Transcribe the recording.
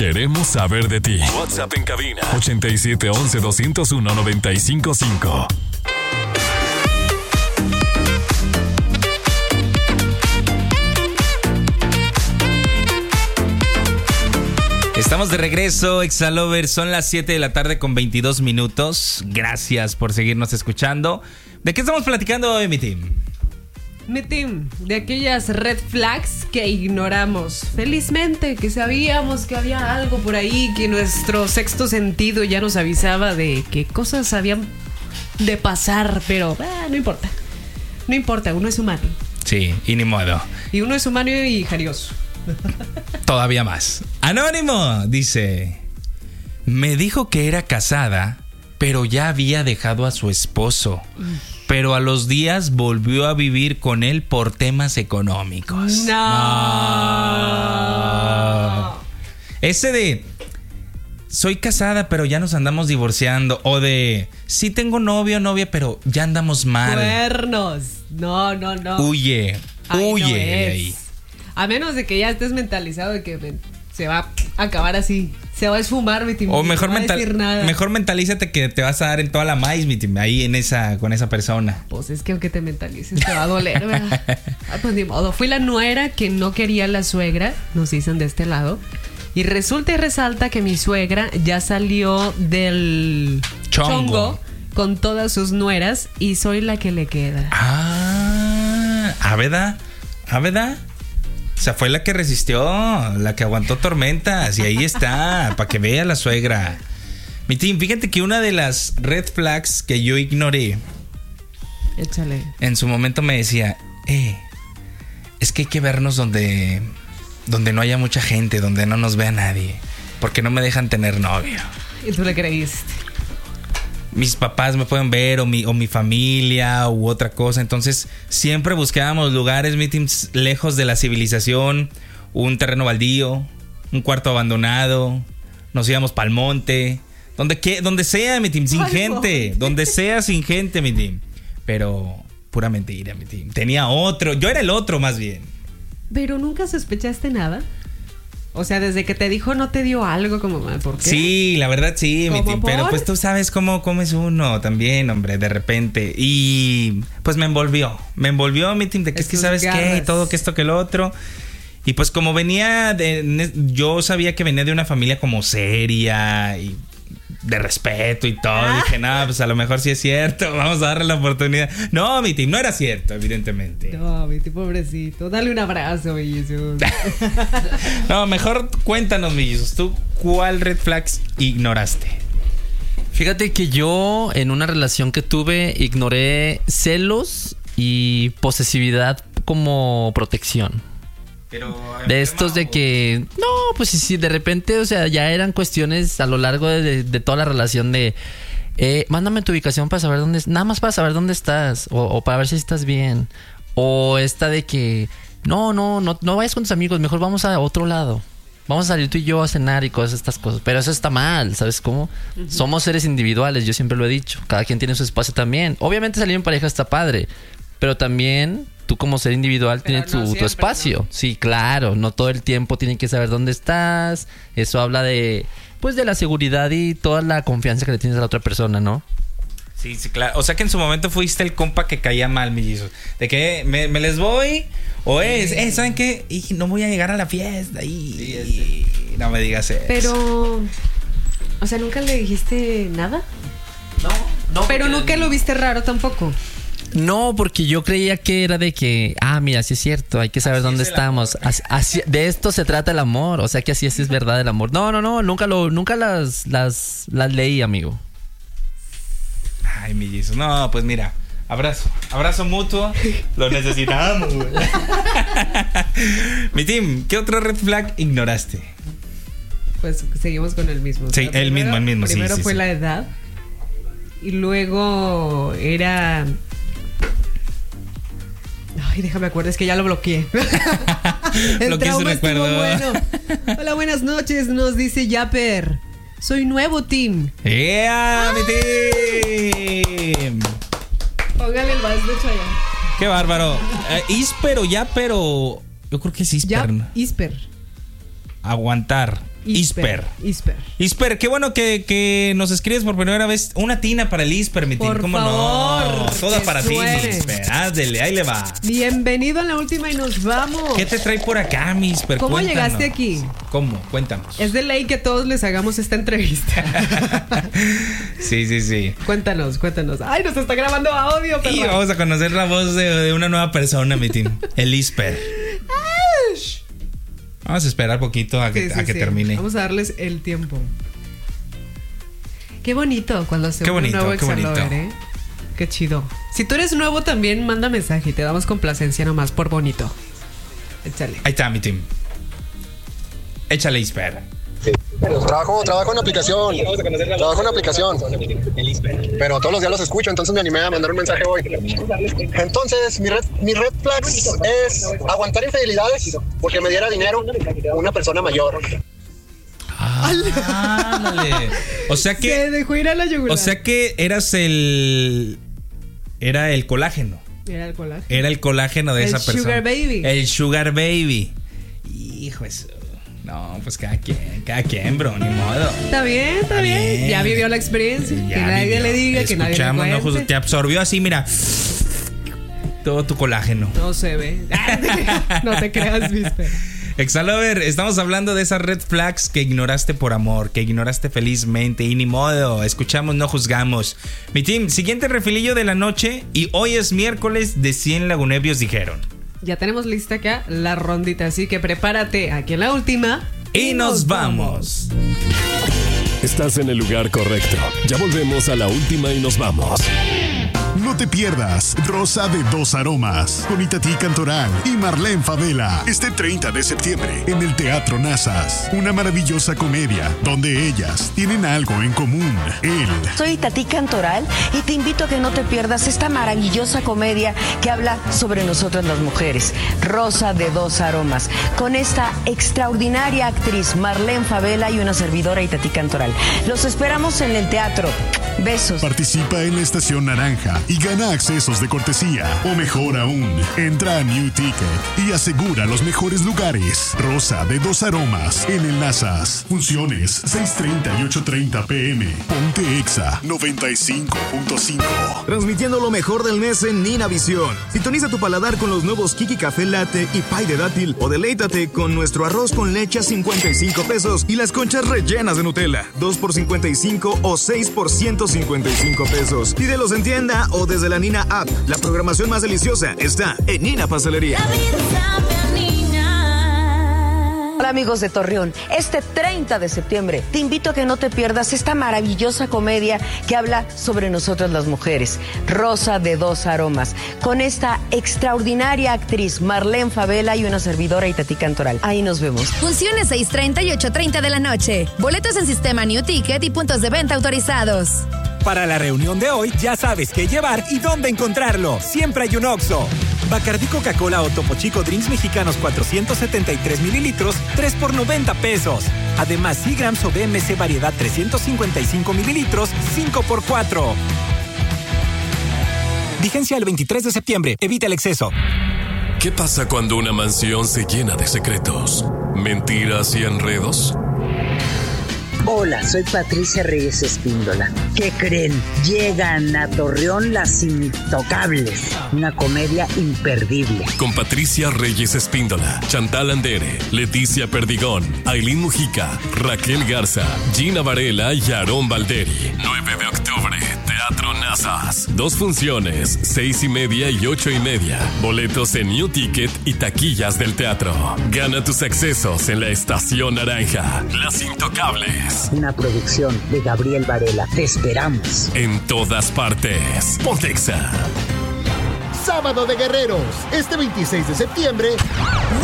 Queremos saber de ti. WhatsApp en cabina 8711-201-955. Estamos de regreso, Exalover. Son las 7 de la tarde con 22 minutos. Gracias por seguirnos escuchando. ¿De qué estamos platicando hoy, mi team? Mi team, de aquellas red flags que ignoramos. Felizmente, que sabíamos que había algo por ahí, que nuestro sexto sentido ya nos avisaba de qué cosas habían de pasar, pero no importa. No importa, uno es humano. Sí, y ni modo. Y uno es humano y jarioso. Todavía más. Anónimo dice: me dijo que era casada, pero ya había dejado a su esposo. Pero a los días volvió a vivir con él por temas económicos. No. Ese de soy casada, pero ya nos andamos divorciando. O de sí tengo novio o novia, pero ya andamos mal. Cuernos. No. Huye Ay, no de es. ahí. A menos de que ya estés mentalizado de que se va a acabar así. Se va a esfumar, mi team. O mejor, no va a decir nada. mejor mentalízate que te vas a dar en toda la maíz, mi team, ahí con esa persona. Pues es que aunque te mentalices te va a doler, ¿verdad? Pues ni modo. Fui la nuera que no quería a la suegra, nos dicen de este lado. Y resulta y resalta que mi suegra ya salió del chongo con todas sus nueras y soy la que le queda. ¿Verdad? O sea, fue la que resistió, la que aguantó tormentas. Y ahí está, para que vea la suegra. Mi team, fíjate que una de las red flags que yo ignoré, échale, en su momento me decía, es que hay que vernos donde no haya mucha gente, donde no nos vea nadie, porque no me dejan tener novio. Y tú le creíste. Mis papás me pueden ver, o mi familia, u otra cosa. Entonces siempre buscábamos lugares, meetings, lejos de la civilización. Un terreno baldío, un cuarto abandonado. Nos íbamos pa'l monte, donde sea, mi team, sin gente. Donde sea, sin gente, mi team. Pero pura mentira, mi team. Tenía otro, yo era el otro más bien. ¿Pero nunca sospechaste nada? O sea, desde que te dijo no te dio algo como, ¿por qué? Sí, la verdad sí, mi team, pero pues tú sabes cómo es uno también, hombre, de repente. Y pues me envolvió, mi team, de que es que sabes qué, y todo, que esto, que lo otro. Y pues como yo sabía que venía de una familia como seria y de respeto y todo. Dije, no, pues a lo mejor sí es cierto, vamos a darle la oportunidad. No, mi team, no era cierto, evidentemente. No, mi team, pobrecito, dale un abrazo, mi Jesús. No, mejor cuéntanos, mi Jesús, ¿tú cuál red flags ignoraste? Fíjate que yo en una relación que tuve ignoré celos y posesividad como protección. Pero, de estos de que no, pues sí, de repente, o sea, ya eran cuestiones a lo largo de toda la relación de mándame tu ubicación para saber dónde, nada más para saber dónde estás, o para ver si estás bien, o esta de que no vayas con tus amigos, mejor vamos a otro lado, vamos a salir tú y yo a cenar y cosas, estas cosas. Pero eso está mal, ¿sabes cómo? Uh-huh. Somos seres individuales, yo siempre lo he dicho, cada quien tiene su espacio también. Obviamente salir en pareja está padre, pero también tú como ser individual tienes tu espacio. ¿No? Sí, claro, no todo el tiempo tienen que saber dónde estás. Eso habla de la seguridad y toda la confianza que le tienes a la otra persona, ¿no? Sí, claro. O sea que en su momento fuiste el compa que caía mal, mellizos. De que me les voy, o ¿saben qué? Y no voy a llegar a la fiesta. Sí. No me digas eso. Pero, o sea, ¿nunca le dijiste nada? No. Pero nunca lo viste raro tampoco. No, porque yo creía que era de que, mira, sí es cierto, hay que saber así dónde estamos. Así, de esto se trata el amor, o sea que así es verdad el amor. No, nunca las leí, amigo. Ay, mi Jesús. No, pues mira, abrazo mutuo, lo necesitamos, güey. Mi team, ¿qué otro red flag ignoraste? Pues seguimos con el mismo. Sí, el mismo. Primero fue la edad y luego era... Ay, déjame acuerdo, es que ya lo bloqueé. El trauma estuvo bueno. Hola, buenas noches, nos dice Yapper. Soy nuevo, team. ¡Yeah, mi team! Póngale el vals de Chayanne. ¡Qué bárbaro! Isper o Yapper o... Yo creo que es Isper. Isper. Aguantar. Isper, qué bueno que nos escribes por primera vez. Una tina para el Isper, mi tío. ¿Cómo no? Toda para ti, Isper. Ándele, ahí le va. Bienvenido a la última y nos vamos. ¿Qué te trae por acá, mi Isper? ¿Cómo llegaste aquí? ¿Cómo? Cuéntanos. Es de ley que todos les hagamos esta entrevista. Sí. Cuéntanos. Ay, nos está grabando audio, Y vamos a conocer la voz de una nueva persona, mi team. El Isper. Vamos a esperar poquito a que termine. Vamos a darles el tiempo. Qué bonito cuando hacemos un nuevo Exalover, ¿eh? Qué chido. Si tú eres nuevo también, manda mensaje y te damos complacencia nomás por bonito. Échale. Ahí está, mi team. Échale, Isper. Trabajo en aplicación. Pero todos los días los escucho, entonces me animé a mandar un mensaje hoy. Entonces, mi red flags es aguantar infidelidades porque me diera dinero una persona mayor. Ándale. O sea que se dejó ir a la yugular. O sea que era el colágeno. Era el colágeno de esa persona. El sugar baby. Hijo eso. No, pues cada quien, bro, ni modo. Está bien. Ya vivió la experiencia. Que nadie le diga, que nadie le cuente. No, te absorbió así, mira. Todo tu colágeno. No se ve. No te creas, viste. Exalover, estamos hablando de esas red flags que ignoraste por amor, que ignoraste felizmente y ni modo. Escuchamos, no juzgamos. Mi team, siguiente refilillo de la noche y hoy es miércoles de 100 lagunebios dijeron. Ya tenemos lista acá la rondita, así que prepárate aquí en la última. Y nos vamos. Estás en el lugar correcto. Ya volvemos a la última y nos vamos. No te pierdas Rosa de Dos Aromas con Itatí Cantoral y Marlene Favela este 30 de septiembre en el Teatro Nazas. Una maravillosa comedia donde ellas tienen algo en común. Soy Itatí Cantoral y te invito a que no te pierdas esta maravillosa comedia que habla sobre nosotras las mujeres. Rosa de Dos Aromas con esta extraordinaria actriz Marlene Favela y una servidora Itatí Cantoral. Los esperamos en el teatro. Besos. Participa en la Estación Naranja y gana accesos de cortesía. O mejor aún, entra a New Ticket y asegura los mejores lugares. Rosa de Dos Aromas en el Nazas. Funciones 6:30 y 8:30 p.m. Ponte Exa 95.5. Transmitiendo lo mejor del mes en Nina Visión. Sintoniza tu paladar con los nuevos Kiki Café Latte y pie de dátil o deleítate con nuestro arroz con leche a 55 pesos y las conchas rellenas de Nutella. 2 por 55 o 6 por 155 pesos. Pídelos en tienda o desde la Nina App. La programación más deliciosa está en Nina Pastelería. Hola amigos de Torreón, este 30 de septiembre te invito a que no te pierdas esta maravillosa comedia que habla sobre nosotras las mujeres, Rosa de Dos Aromas, con esta extraordinaria actriz Marlene Favela y una servidora Itatí Cantoral. Ahí nos vemos. Funciones 6:30 y 8:30 de la noche. Boletos en sistema New Ticket y puntos de venta autorizados. Para la reunión de hoy ya sabes qué llevar y dónde encontrarlo. Siempre hay un Oxxo. Bacardí Coca-Cola o Topo Chico Drinks Mexicanos 473 mililitros, 3 por 90 pesos. Además, Seagrams o BMC Variedad 355 mililitros, 5 por 4. Vigencia el 23 de septiembre. Evita el exceso. ¿Qué pasa cuando una mansión se llena de secretos, mentiras y enredos? Hola, soy Patricia Reyes Espíndola. ¿Qué creen? Llegan a Torreón Las Intocables, una comedia imperdible. Con Patricia Reyes Espíndola, Chantal Andere, Leticia Perdigón, Ailín Mujica, Raquel Garza, Gina Varela y Aarón Valderi. 9 de octubre, Teatro Nazas. 2 funciones, 6:30 y 8:30. Boletos en New Ticket y taquillas del teatro. Gana tus accesos en la Estación Naranja. Las Intocables. Una producción de Gabriel Varela. Te esperamos. En todas partes. Pontexa. Sábado de Guerreros. Este 26 de septiembre.